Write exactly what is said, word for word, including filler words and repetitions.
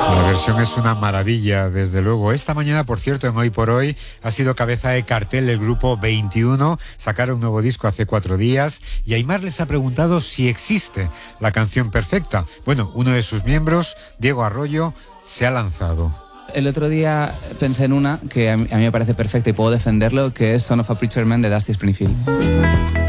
La versión es una maravilla, desde luego. Esta mañana, por cierto, en Hoy por Hoy, ha sido cabeza de cartel del grupo veintiuno. Sacaron un nuevo disco hace cuatro días y Aimar les ha preguntado si existe la canción perfecta. Bueno, uno de sus miembros, Diego Arroyo, se ha lanzado. El otro día pensé en una que a mí, a mí me parece perfecta y puedo defenderlo, que es Son of a Preacher Man de Dusty Springfield.